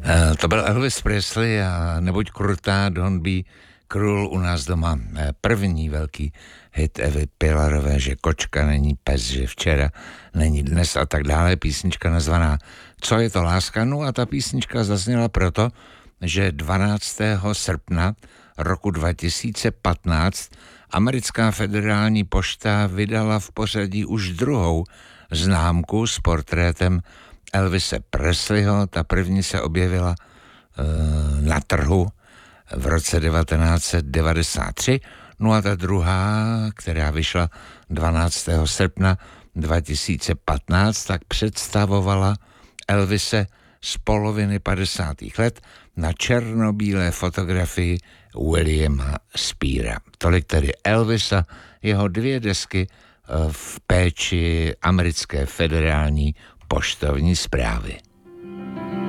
To byl Elvis Presley a Nebuď krutá, Don't Be Cruel u nás doma. První velký hit Evy Pilarové, že kočka není pes, že včera není dnes a tak dále. Písnička nazvaná Co je to láska? No a ta písnička zazněla proto, že 12. srpna roku 2015 americká federální pošta vydala v pořadí už druhou známku s portrétem Elvise Presleyho. Ta první se objevila na trhu v roce 1993, no a ta druhá, která vyšla 12. srpna 2015, tak představovala Elvise z poloviny 50. let na černobílé fotografii Williama Speara. Tolik tedy Elvisa, jeho 2 desky v péči americké federální poštovní správy.